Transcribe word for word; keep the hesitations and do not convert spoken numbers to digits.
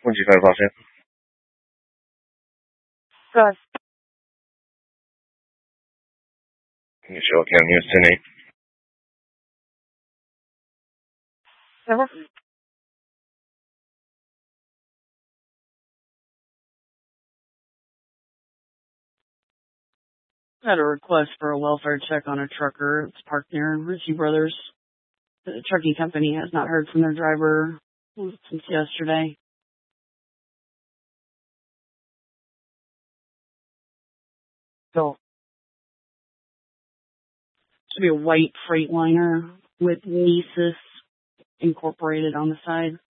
问几分发现？ Good. You sure can use Sydney? Never. I had a request for a welfare check on a trucker. It's parked near Ritchie Brothers. The trucking company has not heard from their driver since yesterday. So, should be a white Freightliner with Nessus incorporated on the side.